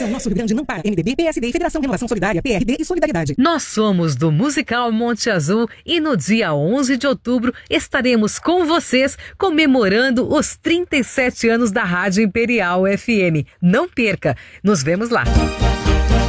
União Nosso Rio Grande não para. MDB, PSD e Federação Renovação Solidária, PRD e Solidariedade. Nós somos do Musical Monte Azul e no dia 11 de outubro estaremos com vocês comemorando os 37 anos da Rádio Imperial FM. Não perca, nos vemos lá.